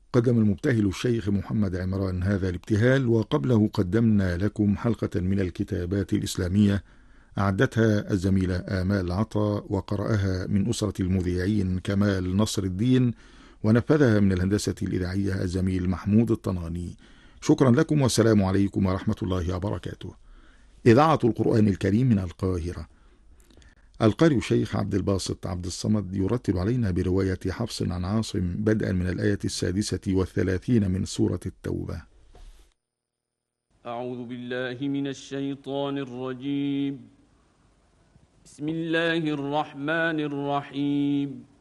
قدم المبتهل الشيخ محمد عمران هذا الابتهال، وقبله قدمنا لكم حلقة من الكتابات الإسلامية أعدتها الزميلة آمال عطا، وقرأها من أسرة المذيعين كمال نصر الدين، ونفذها من الهندسة الإذاعية الزميل محمود الطناني. شكرا لكم، والسلام عليكم ورحمة الله وبركاته. إذاعة القرآن الكريم من القاهرة. القارئ الشيخ عبد الباسط عبد الصمد يرتل علينا برواية حفص عن عاصم بدءا من الآية 36 من سورة التوبة. أعوذ بالله من الشيطان الرجيم. بسم الله الرحمن الرحيم.